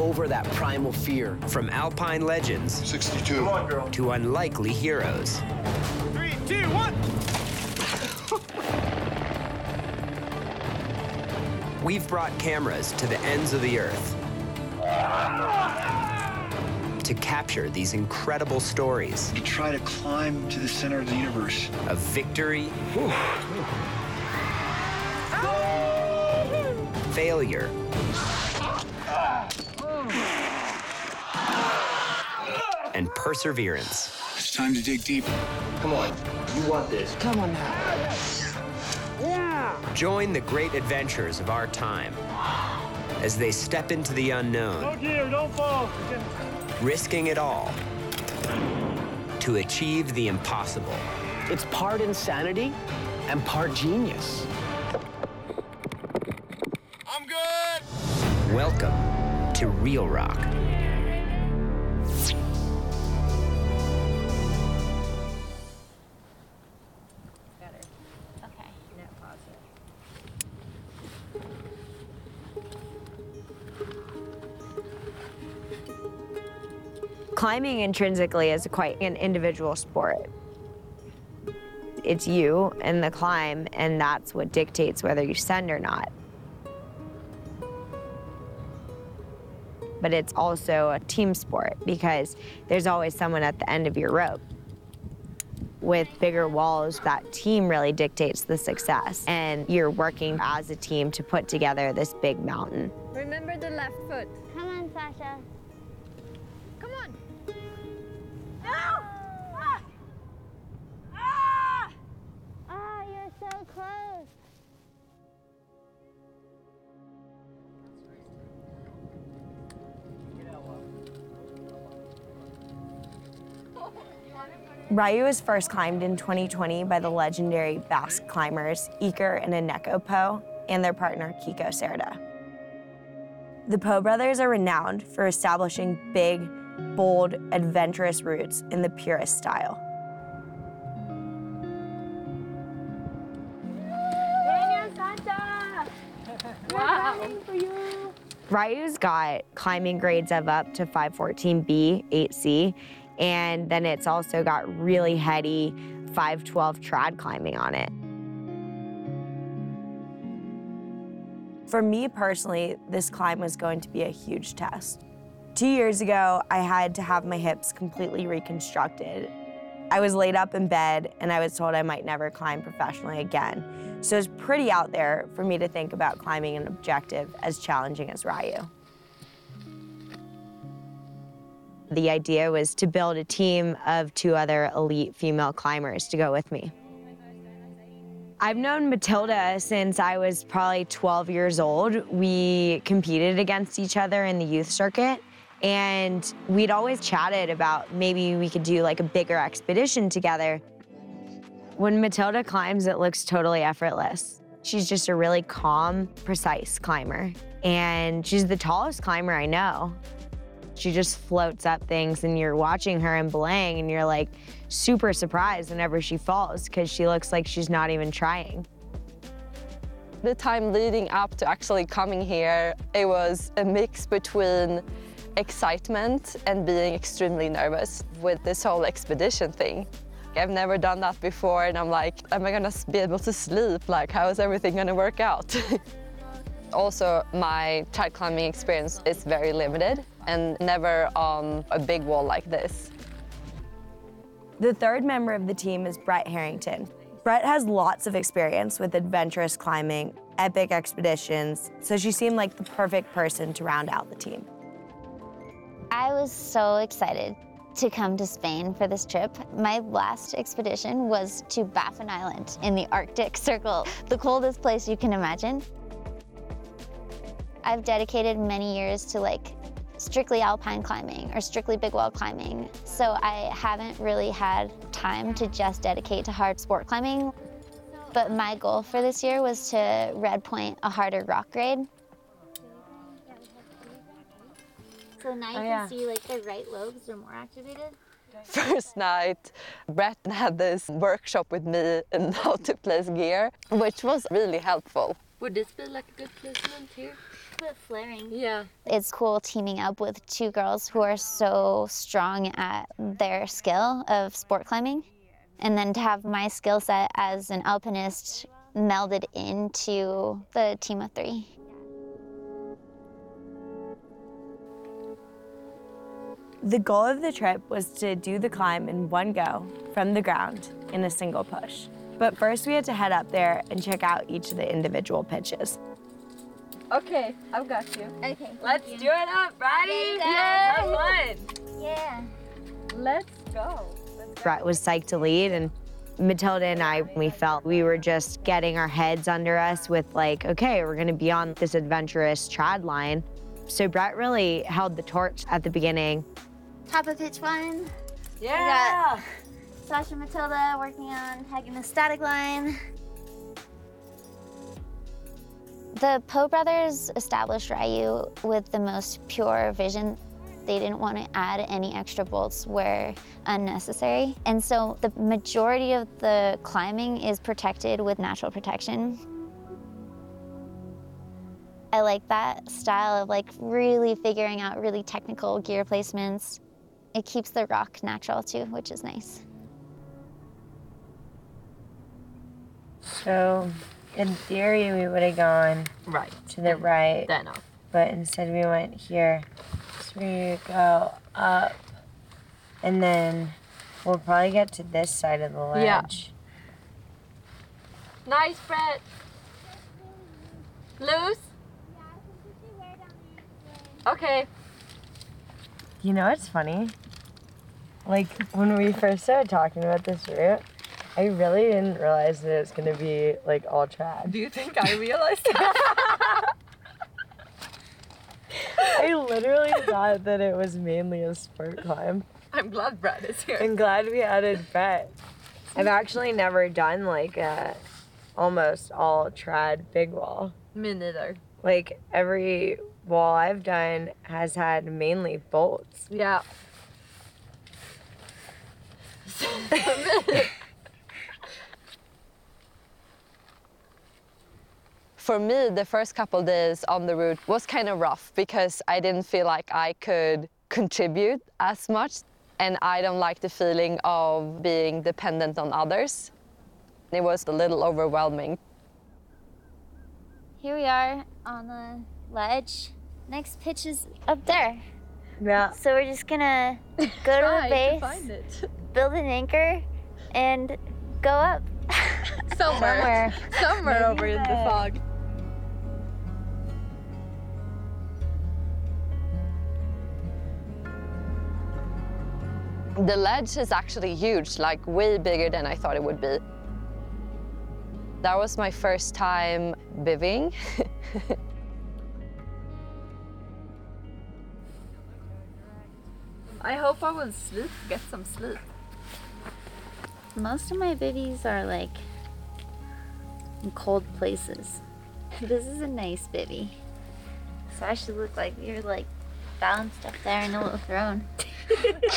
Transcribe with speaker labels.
Speaker 1: over that primal fear.
Speaker 2: From alpine legends
Speaker 3: 62.
Speaker 4: Come on, girl.
Speaker 2: to unlikely heroes.
Speaker 4: 3, 2, 1.
Speaker 2: We've brought cameras to the ends of the earth to capture these incredible stories
Speaker 3: To try to climb to the center of the universe.
Speaker 2: of victory, failure, and perseverance.
Speaker 3: It's time to dig deep.
Speaker 1: Come on, you want this.
Speaker 5: Come on now.
Speaker 2: Join the great adventures of our time as they step into the unknown,
Speaker 4: Oh dear, don't fall.
Speaker 2: risking it all to achieve the impossible.
Speaker 1: It's part insanity and part genius.
Speaker 4: I'm good.
Speaker 2: Welcome to Real Rock.
Speaker 6: Okay.
Speaker 7: Climbing intrinsically is quite an individual sport. It's you and the climb, and that's what dictates whether you send or not. But it's also a team sport because there's always someone at the end of your rope. With bigger walls, that team really dictates the success, and you're working as a team to put together this big mountain.
Speaker 6: Remember the left foot.
Speaker 8: Come on, Sasha.
Speaker 6: Come on.
Speaker 8: Oh, you're so close.
Speaker 7: Ryu was first climbed in 2020 by the legendary Basque climbers Iker and Eneko Po and their partner Kiko Cerda. The Po brothers are renowned for establishing big, bold, adventurous routes in the purest style.
Speaker 6: Wow.
Speaker 7: Ryu's got climbing grades of up to 514B, 8C, and then it's also got really heady 512 trad climbing on it. For me personally, this climb was going to be a huge test. 2 years ago, I had to have my hips completely reconstructed. I was laid up in bed and I was told I might never climb professionally again. So it's pretty out there for me to think about climbing an objective as challenging as Ryu. The idea was to build a team of 2 other elite female climbers to go with me. I've known Matilda since I was probably 12 years old. We competed against each other in the youth circuit, and we'd always chatted about maybe we could do like a bigger expedition together. When Matilda climbs, it looks totally effortless. She's just a really calm, precise climber, and she's the tallest climber I know. She just floats up things, and you're watching her in Belang, and you're like super surprised whenever she falls because she looks like she's not even trying.
Speaker 5: The time leading up to actually coming here, it was a mix between excitement and being extremely nervous with this whole expedition thing. I've never done that before, and I'm like, am I gonna be able to sleep? Like, how is everything gonna work out? Also, my trad climbing experience is very limited and never on a big wall like this.
Speaker 7: The third member of the team is Brett Harrington. Brett has lots of experience with adventurous climbing, epic expeditions, so she seemed like the perfect person to round out the team.
Speaker 8: I was so excited to come to Spain for this trip. My last expedition was to Baffin Island in the Arctic Circle, the coldest place you can imagine. I've dedicated many years to strictly alpine climbing or strictly big wall climbing, so I haven't really had time to just dedicate to hard sport climbing. But my goal for this year was to red point a harder rock grade.
Speaker 6: So now you can see the right lobes are more activated.
Speaker 5: First night, Brett had this workshop with me on how to place gear, which was really helpful.
Speaker 6: Would this be like a good placement here? bit flaring.
Speaker 5: Yeah.
Speaker 8: It's cool teaming up with two girls who are so strong at their skill of sport climbing. And then to have my skill set as an alpinist melded into the team of three.
Speaker 7: The goal of the trip was to do the climb in one go from the ground in a single push. But first we had to head up there and check out each of the individual pitches.
Speaker 5: Okay, I've got you.
Speaker 6: Okay.
Speaker 5: Let's do it up, ready?
Speaker 6: Yeah.
Speaker 5: Have fun.
Speaker 6: Yeah.
Speaker 5: Let's go.
Speaker 7: Brett was psyched to lead, and Matilda and I, we felt we were just getting our heads under us with like, okay, we're gonna be on this adventurous trad line. So Brett really held the torch at the beginning.
Speaker 6: Top of pitch one.
Speaker 5: Yeah.
Speaker 6: Sasha and Matilda working on heading the static line.
Speaker 8: The Poe brothers established Ryu with the most pure vision. They didn't want to add any extra bolts where unnecessary. And so the majority of the climbing is protected with natural protection. I like that style of like really figuring out really technical gear placements. It keeps the rock natural too, which is nice.
Speaker 9: So, in theory, we would have gone
Speaker 5: Right.
Speaker 9: to the right,
Speaker 5: Then off.
Speaker 9: but instead we went here. So we go up, and then we'll probably get to this side of the ledge.
Speaker 5: Yeah. Nice, Brett. Loose? Okay.
Speaker 9: You know what's funny? Like, when we first started talking about this route, I really didn't realize that it was gonna be, like, all trad.
Speaker 5: Do you think I realized that?
Speaker 9: I literally thought that it was mainly a sport climb.
Speaker 5: I'm glad Brett is here.
Speaker 9: I'm glad we added Brett. I've actually never done, like, almost all trad big wall.
Speaker 5: Me neither.
Speaker 9: Like, every wall I've done has had mainly bolts.
Speaker 5: Yeah. For me, the first couple days on the route was kind of rough because I didn't feel like I could contribute as much, and I don't like the feeling of being dependent on others. It was a little overwhelming.
Speaker 6: Here we are on the ledge. Next pitch is up there.
Speaker 9: Yeah.
Speaker 6: So we're just gonna go to the base, build an anchor, and go up.
Speaker 5: Somewhere over in the fog. The ledge is actually huge, like way bigger than I thought it would be. That was my first time bivvying. I hope I will get some sleep.
Speaker 6: Most of my bivvies are like in cold places. This is a nice bivvy. So I should look like we were like balanced up there in a little throne.